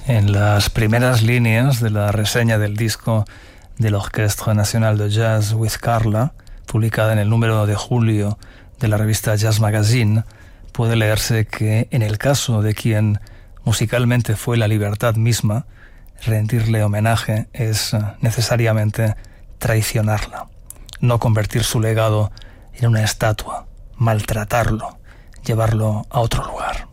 En las primeras líneas de la reseña del disco del Orchestre National de Jazz with Carla, publicada en el número de julio de la revista Jazz Magazine, puede leerse que en el caso de quien musicalmente fue la libertad misma, rendirle homenaje es necesariamente traicionarla, no convertir su legado en una estatua, maltratarlo, llevarlo a otro lugar.